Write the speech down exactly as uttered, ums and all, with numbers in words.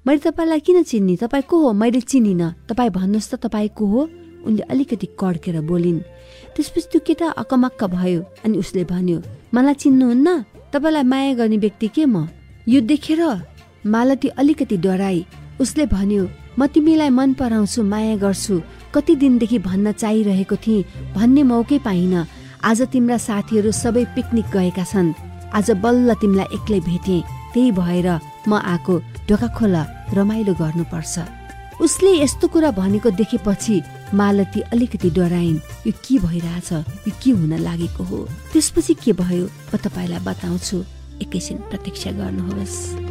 मैले तपाईँलाई किन चिन्ने, तपाईँ को हो? मैले चिनिनँ, तपाईँ भन्नुहोस् त तपाईँ को हो? उनले अलिकति कड्केर बोलिन्। त्यसपछि त्यो केटा अकमक्क भयो अनि उसले भन्यो, मलाई चिन्नुहुन्न? तपाईँलाई माया गर्ने व्यक्ति के म? यो देखेर मालती अलिकति डराई। उसले भन्यो, म तिमीलाई मन पराउँछु, माया गर्छु, कति दिनदेखि भन्न चाहिरहेको थिएँ, भन्ने मौकै पाइन। आज तिम्रा साथीहरू सबै पिकनिक गएका छन्, आज बल्ल तिमीलाई एक्लै भेटेँ, त्यही भएर म आएको, ढोका खोला, रमाइलो गर्नुपर्छ। उसले यस्तो कुरा भनेको देखेपछि मालती अलिकति डराइन्। यो के भइरहेछ, यो के हुन लागेको हो? त्यसपछि के भयो म तपाईँलाई बताउँछु, एकैछिन प्रतीक्षा गर्नुहोस्।